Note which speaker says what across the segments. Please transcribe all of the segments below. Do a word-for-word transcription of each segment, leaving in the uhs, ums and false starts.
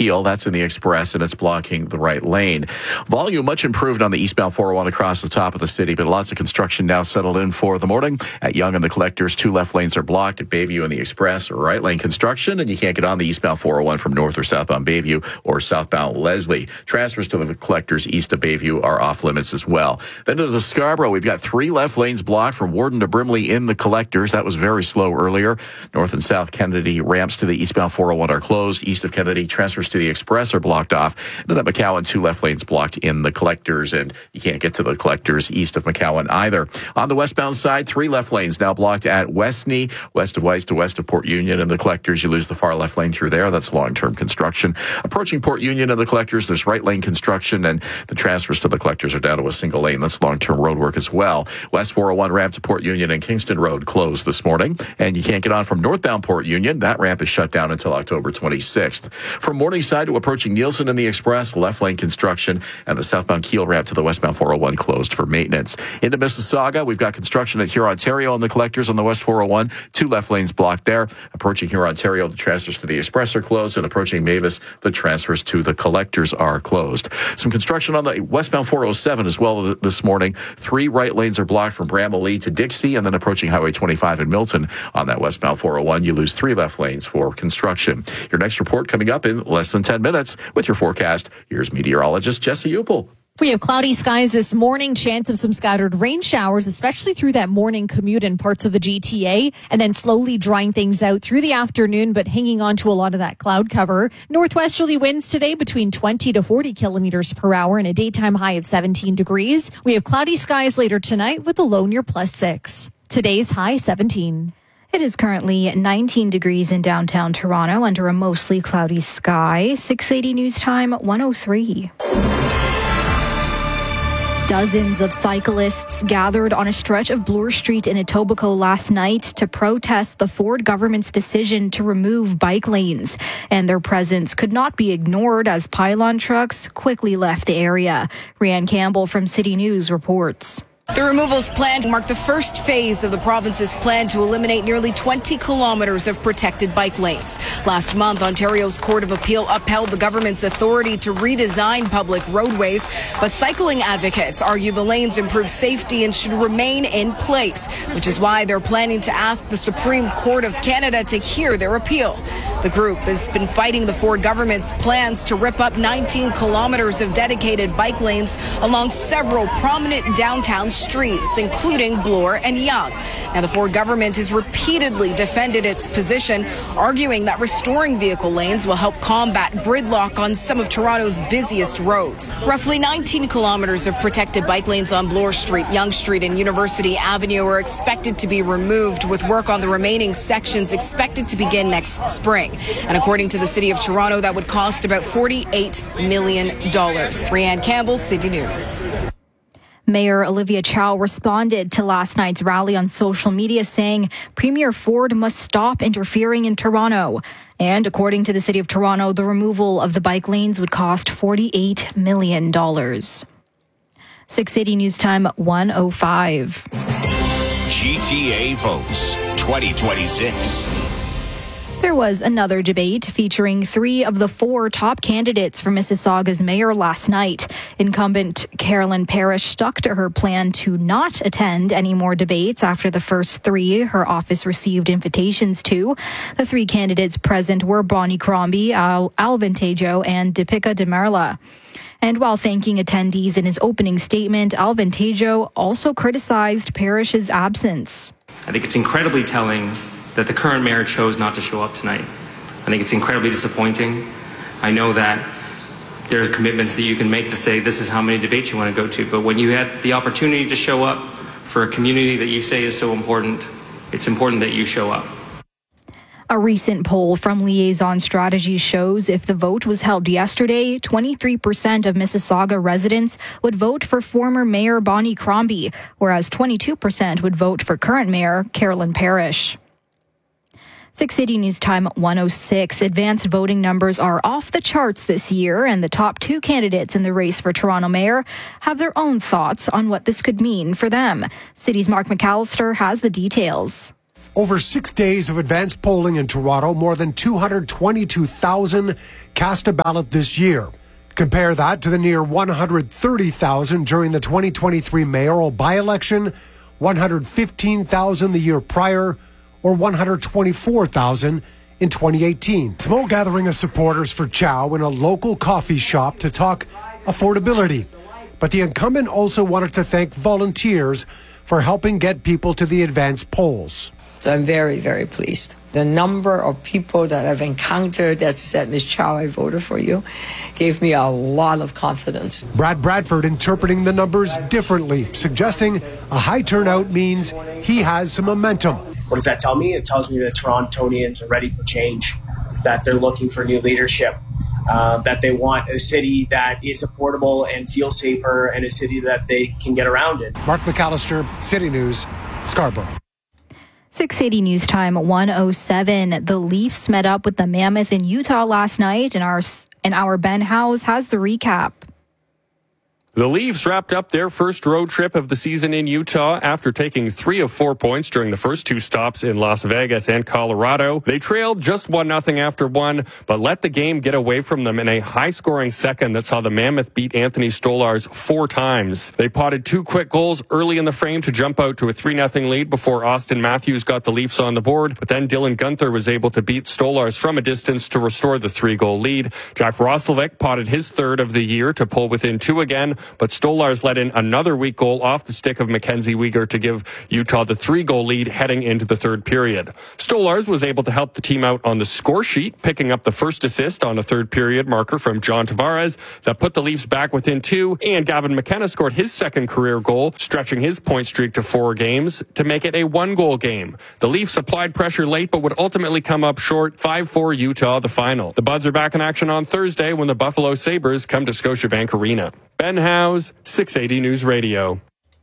Speaker 1: Keel. That's in the Express, and it's blocking the right lane. Volume much improved on the eastbound four oh one across the top of the city, but lots of construction now settled in for the morning. At Yonge and the Collectors, two left lanes are blocked. At Bayview and the Express, right lane construction, and you can't get on the eastbound four oh one from north or southbound Bayview or southbound Leslie. Transfers to the Collectors east of Bayview are off limits as well. Then to the Scarborough, we've got three left lanes blocked from Warden to Brimley in the Collectors. That was very slow earlier. North and South Kennedy ramps to the eastbound four oh one are closed. East of Kennedy, transfers to the Express are blocked off. Then at McCowan, two left lanes blocked in the Collectors, and you can't get to the Collectors east of McCowan either. On the westbound side, three left lanes now blocked at Westney, west of Weiss to west of Port Union and the Collectors. You lose the far left lane through there. That's long-term construction. Approaching Port Union and the Collectors, there's right lane construction, and the transfers to the Collectors are down to a single lane. That's long-term road work as well. West four oh one ramp to Port Union and Kingston Road closed this morning, and you can't get on from northbound Port Union. That ramp is shut down until October twenty-sixth. From Morningside to approaching Nielsen and the Express, left lane construction, and the southbound Keel ramp to the westbound four oh one closed for maintenance. Into Mississauga, we've got construction at Hurontario and the Collectors on the west four oh one. Two left lanes blocked there. Approaching Hurontario, the transfers to the Express are closed, and approaching Mavis, the transfers to the Collectors are closed. Some construction on the westbound four oh seven as well this morning. Three right lanes are blocked from Bramalea to Dixie, and then approaching Highway twenty-five in Milton on that westbound four oh one. You lose three left lanes for construction. Your next report coming up in less than ten minutes with your forecast. Here's meteorologist Jesse Upel.
Speaker 2: We have cloudy skies this morning, chance of some scattered rain showers, especially through that morning commute in parts of the G T A, and then slowly drying things out through the afternoon, but hanging on to a lot of that cloud cover. Northwesterly winds today between twenty to forty kilometers per hour and a daytime high of seventeen degrees. We have cloudy skies later tonight with a low near plus six. Today's high seventeen.
Speaker 3: It is currently nineteen degrees in downtown Toronto under a mostly cloudy sky. six eighty News Time one oh three. Dozens of cyclists gathered on a stretch of Bloor Street in Etobicoke last night to protest the Ford government's decision to remove bike lanes. And their presence could not be ignored as pylon trucks quickly left the area. Rianne Campbell from City News reports.
Speaker 4: The removals planned mark the first phase of the province's plan to eliminate nearly twenty kilometers of protected bike lanes. Last month, Ontario's Court of Appeal upheld the government's authority to redesign public roadways, but cycling advocates argue the lanes improve safety and should remain in place, which is why they're planning to ask the Supreme Court of Canada to hear their appeal. The group has been fighting the Ford government's plans to rip up nineteen kilometers of dedicated bike lanes along several prominent downtown streets, including Bloor and Yonge. Now, the Ford government has repeatedly defended its position, arguing that restoring vehicle lanes will help combat gridlock on some of Toronto's busiest roads. Roughly nineteen kilometers of protected bike lanes on Bloor Street, Yonge Street, and University Avenue are expected to be removed, with work on the remaining sections expected to begin next spring. And according to the City of Toronto, that would cost about forty-eight million dollars. Rianne Campbell, City News.
Speaker 3: Mayor Olivia Chow responded to last night's rally on social media saying Premier Ford must stop interfering in Toronto. And according to the City of Toronto, the removal of the bike lanes would cost forty-eight million dollars. six eighty News Time one oh five.
Speaker 5: G T A votes twenty twenty-six.
Speaker 3: There was another debate featuring three of the four top candidates for Mississauga's mayor last night. Incumbent Carolyn Parrish stuck to her plan to not attend any more debates after the first three her office received invitations to. The three candidates present were Bonnie Crombie, Al- Alvin Tejo, and Deepika Demarla. And while thanking attendees in his opening statement, Alvin Tejo also criticized Parrish's absence.
Speaker 6: I think it's incredibly telling that the current mayor chose not to show up tonight. I think it's incredibly disappointing. I know that there are commitments that you can make to say this is how many debates you want to go to, but when you had the opportunity to show up for a community that you say is so important, it's important that you show up.
Speaker 3: A recent poll from Liaison Strategies shows if the vote was held yesterday, twenty-three percent of Mississauga residents would vote for former Mayor Bonnie Crombie, whereas twenty-two percent would vote for current Mayor Carolyn Parrish. six eighty News Time one oh six. Advanced voting numbers are off the charts this year, and the top two candidates in the race for Toronto Mayor have their own thoughts on what this could mean for them. City's Mark McAllister has the details.
Speaker 7: Over six days of advanced polling in Toronto, more than two hundred twenty-two thousand cast a ballot this year. Compare that to the near one hundred thirty thousand during the twenty twenty-three mayoral by-election, one hundred fifteen thousand the year prior, or one hundred twenty-four thousand in twenty eighteen. Small gathering of supporters for Chow in a local coffee shop to talk affordability. But the incumbent also wanted to thank volunteers for helping get people to the advanced polls.
Speaker 8: So I'm very, very pleased. The number of people that I've encountered that said, Miz Chow, I voted for you, gave me a lot of confidence.
Speaker 7: Brad Bradford interpreting the numbers differently, suggesting a high turnout means he has some momentum.
Speaker 9: What does that tell me? It tells me that Torontonians are ready for change, that they're looking for new leadership, uh, that they want a city that is affordable and feels safer, and a city that they can get around in.
Speaker 7: Mark McAllister, City News, Scarborough.
Speaker 3: six eighty News Time one oh seven. The Leafs met up with the Mammoth in Utah last night, and our and our Ben Howes has the recap.
Speaker 10: The Leafs wrapped up their first road trip of the season in Utah after taking three of four points during the first two stops in Las Vegas and Colorado. They trailed just one nothing after one, but let the game get away from them in a high-scoring second that saw the Mammoth beat Anthony Stolarz four times. They potted two quick goals early in the frame to jump out to a three nothing lead before Austin Matthews got the Leafs on the board, but then Dylan Guenther was able to beat Stolarz from a distance to restore the three-goal lead. Jack Roslovic potted his third of the year to pull within two again, but Stolarz let in another weak goal off the stick of Mackenzie Weegar to give Utah the three-goal lead heading into the third period. Stolarz was able to help the team out on the score sheet, picking up the first assist on a third period marker from John Tavares that put the Leafs back within two, and Gavin McKenna scored his second career goal, stretching his point streak to four games to make it a one-goal game. The Leafs applied pressure late but would ultimately come up short, five four Utah the final. The Buds are back in action on Thursday when the Buffalo Sabres come to Scotiabank Arena. Ben Howes, six eighty News Radio.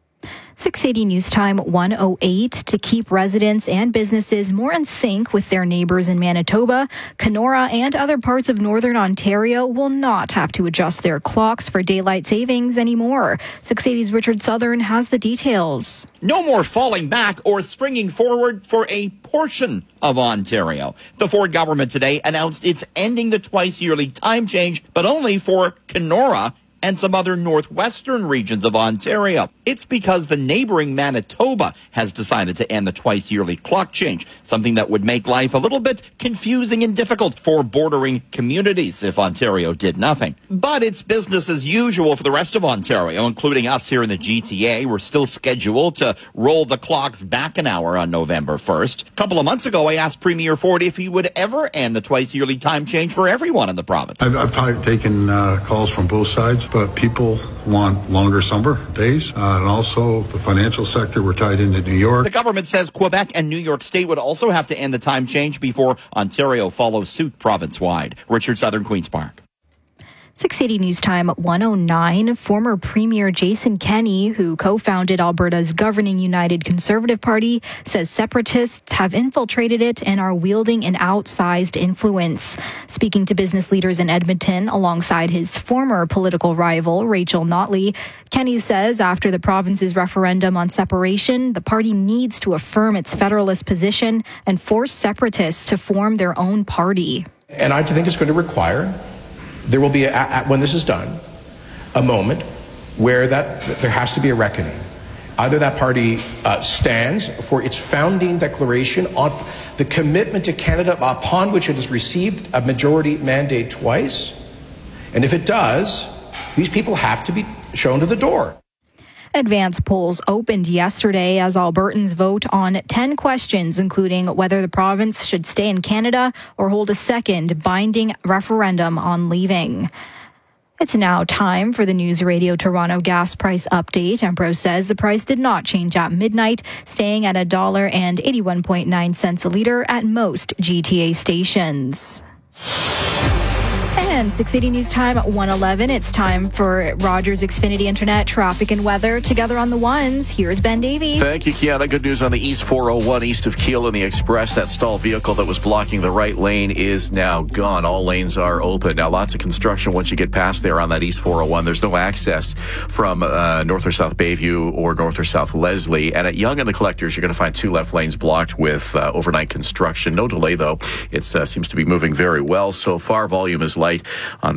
Speaker 3: six eighty News Time one oh eight. To keep residents and businesses more in sync with their neighbors in Manitoba, Kenora and other parts of northern Ontario will not have to adjust their clocks for daylight savings anymore. six eighty's Richard Southern has the details.
Speaker 11: No more falling back or springing forward for a portion of Ontario. The Ford government today announced it's ending the twice-yearly time change, but only for Kenora and some other northwestern regions of Ontario. It's because the neighboring Manitoba has decided to end the twice-yearly clock change, something that would make life a little bit confusing and difficult for bordering communities if Ontario did nothing. But it's business as usual for the rest of Ontario, including us here in the G T A. We're still scheduled to roll the clocks back an hour on November first. A couple of months ago, I asked Premier Ford if he would ever end the twice-yearly time change for everyone in the province.
Speaker 12: I've, I've taken uh, calls from both sides, but people want longer summer days. Uh, and also the financial sector, we're tied into New York.
Speaker 11: The government says Quebec and New York State would also have to end the time change before Ontario follows suit province-wide. Richard Southern, Queen's Park.
Speaker 3: six eighty News Time one oh nine. Former Premier Jason Kenney, who co-founded Alberta's governing United Conservative Party, says separatists have infiltrated it and are wielding an outsized influence. Speaking to business leaders in Edmonton alongside his former political rival, Rachel Notley, Kenney says after the province's referendum on separation, the party needs to affirm its federalist position and force separatists to form their own party.
Speaker 13: And I think it's going to require there will be, a, a, when this is done, a moment where that there has to be a reckoning. Either that party uh, stands for its founding declaration on the commitment to Canada upon which it has received a majority mandate twice, and if it does, these people have to be shown to the door.
Speaker 3: Advance polls opened yesterday as Albertans vote on ten questions, including whether the province should stay in Canada or hold a second binding referendum on leaving. It's now time for the News Radio Toronto gas price update. Ambrose says the price did not change at midnight, staying at one dollar and eighty-one point nine cents a litre at most G T A stations. And And six eighty News Time at one eleven. It's time for Rogers Xfinity Internet traffic and weather. Together on the ones, here's Ben Davey.
Speaker 1: Thank you, Kiana. Good news on the East four oh one east of Kiel in the Express. That stalled vehicle that was blocking the right lane is now gone. All lanes are open. Now, lots of construction once you get past there on that East four oh one. There's no access from uh, north or south Bayview or north or south Leslie. And at Yonge and the Collectors, you're going to find two left lanes blocked with uh, overnight construction. No delay, though. It uh, seems to be moving very well so far. Volume is light on